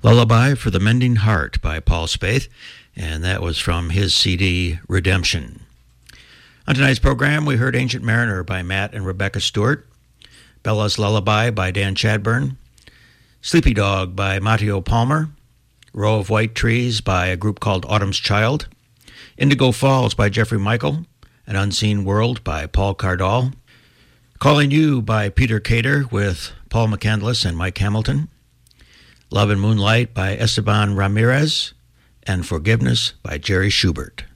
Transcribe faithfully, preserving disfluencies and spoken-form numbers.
Lullaby for the Mending Heart by Paul Spaeth, and that was from his C D Redemption. On tonight's program, we heard Ancient Mariner by Matt and Rebecca Stewart, Bella's Lullaby by Dan Chadburn, Sleepy Dog by Matteo Palmer, Row of White Trees by a group called Autumn's Child, Indigo Falls by Jeffrey Michael, An Unseen World by Paul Cardall, Calling You by Peter Cater with Paul McCandless and Mike Hamilton, Love and Moonlight by Esteban Ramirez, and Forgiveness by Jerry Schubert.